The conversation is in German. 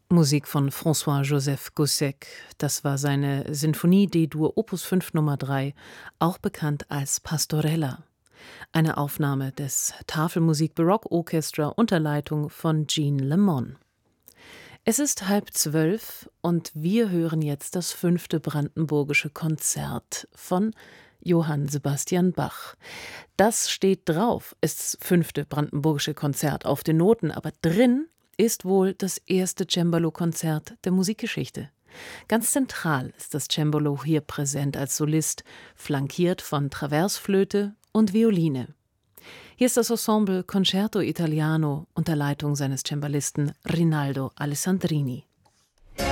Musik von François-Joseph Gossec. Das war seine Sinfonie D-Dur Opus 5 Nummer 3, auch bekannt als Pastorella. Eine Aufnahme des Tafelmusik Baroque Orchestra unter Leitung von Jean Lemon. Es ist 11:30 und wir hören jetzt das 5. Brandenburgische Konzert von Johann Sebastian Bach. Das steht drauf, ist das 5. Brandenburgische Konzert auf den Noten, aber drin ist wohl das erste Cembalo-Konzert der Musikgeschichte. Ganz zentral ist das Cembalo hier präsent als Solist, flankiert von Traversflöte und Violine. Hier ist das Ensemble Concerto Italiano unter Leitung seines Cembalisten Rinaldo Alessandrini.